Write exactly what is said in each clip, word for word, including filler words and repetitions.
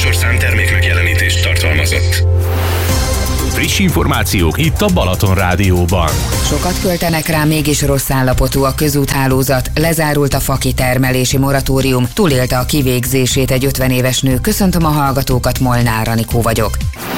műsorszám termék megjelenítést tartalmazott. Friss információk itt a Balaton Rádióban. Sokat költenek rá, mégis rossz állapotú a közúthálózat, lezárult a fakitermelési moratórium, túlélte a kivégzését egy ötven éves nő. Köszöntöm a hallgatókat, Molnár Anikó vagyok.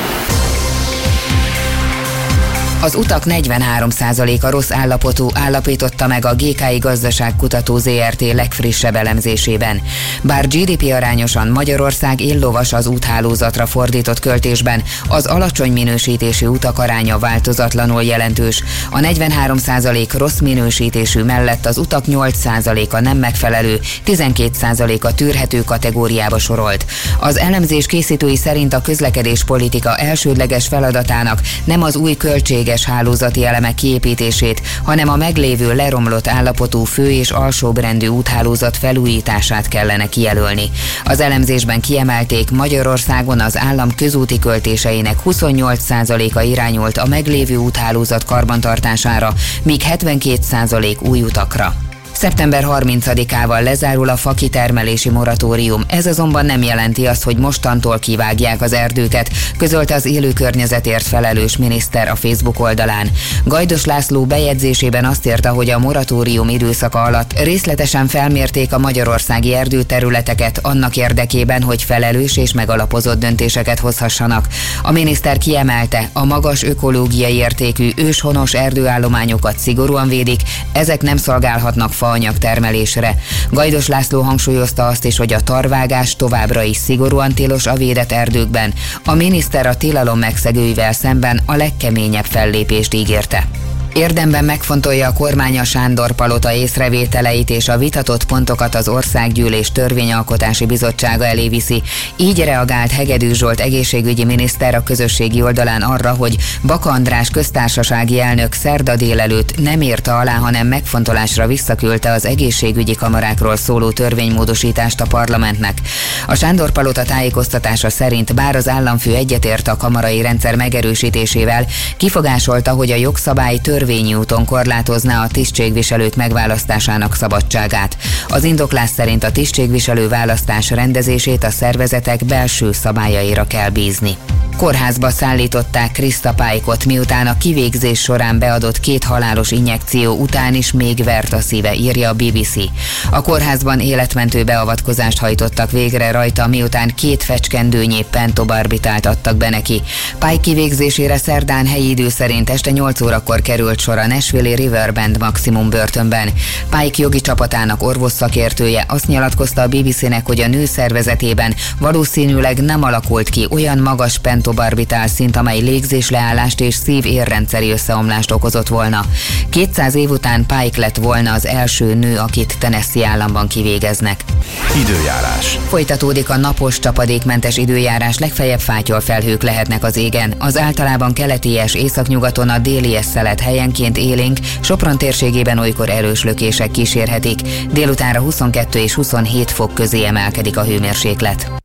Az utak negyvenhárom százaléka rossz állapotú, állapította meg a gé ká i Gazdaságkutató zé er té legfrissebb elemzésében. Bár gé dé pé arányosan Magyarország illovas az úthálózatra fordított költésben, az alacsony minősítésű utak aránya változatlanul jelentős. A negyvenhárom százalék rossz minősítésű mellett az utak nyolc százaléka nem megfelelő, tizenkét százaléka tűrhető kategóriába sorolt. Az elemzés készítői szerint a közlekedéspolitika elsődleges feladatának nem az új költséges hálózati elemek kiépítését, hanem a meglévő leromlott állapotú fő- és alsóbrendű úthálózat felújítását kellene kijelölni. Az elemzésben kiemelték, Magyarországon az állam közúti költéseinek huszonnyolc százaléka irányult a meglévő úthálózat karbantartására, míg hetvenkét százalék új utakra. szeptember harmincadikával lezárul a fakitermelési moratórium, ez azonban nem jelenti azt, hogy mostantól kivágják az erdőket, közölte az élő környezetért felelős miniszter a Facebook oldalán. Gajdos László bejegyzésében azt írta, hogy a moratórium időszaka alatt részletesen felmérték a magyarországi erdőterületeket annak érdekében, hogy felelős és megalapozott döntéseket hozhassanak. A miniszter kiemelte, a magas ökológiai értékű őshonos erdőállományokat szigorúan védik, ezek nem szolgálhatnak faanyag termelésre. Gajdos László hangsúlyozta azt is, hogy a tarvágás továbbra is szigorúan tilos a védett erdőkben. A miniszter a tilalom megszegőivel szemben a legkeményebb fellépést ígérte. Érdemben megfontolja a kormány a Sándor-palota észrevételeit és a vitatott pontokat az Országgyűlés Törvényalkotási Bizottsága elé viszi. Így reagált Hegedűs Zsolt egészségügyi miniszter a közösségi oldalán arra, hogy Baka András köztársasági elnök szerda délelőtt nem írta alá, hanem megfontolásra visszaküldte az egészségügyi kamarákról szóló törvénymódosítást a parlamentnek. A Sándor-palota tájékoztatása szerint bár az államfő egyetért a kamarai rendszer megerősítésével, kifogásolta, hogy a jogszabály törvényi úton korlátozná a tisztségviselők megválasztásának szabadságát. Az indoklás szerint a tisztségviselő választás rendezését a szervezetek belső szabályaira kell bízni. Kórházba szállították Krista Pike-ot, miután a kivégzés során beadott két halálos injekció után is még vert a szíve, írja a bé bé cé. A kórházban életmentő beavatkozást hajtottak végre rajta, miután két fecskendőnyi pentobarbitált adtak be neki. Pike kivégzésére szerdán helyi idő szerint este nyolc órakor került sor a Nashville-i Riverbend maximum börtönben. Pike jogi csapatának orvosszakértője azt nyilatkozta a bé bé cének, hogy a nő szervezetében valószínűleg nem alakult ki olyan magas pentobarbitál szint, amely légzésleállást és szív-érrendszeri összeomlást okozott volna. kétszáz év után Pike lett volna az első nő, akit Tennessee államban kivégeznek. Időjárás. Folytatódik a napos, csapadékmentes időjárás, legfeljebb fátyolfelhők lehetnek az égen. Az általában keleties északnyugaton a délies szelet helyenként élénk, Sopron térségében olykor erős lökések kísérhetik. Délutánra huszonkettő és huszonhét fok közé emelkedik a hőmérséklet.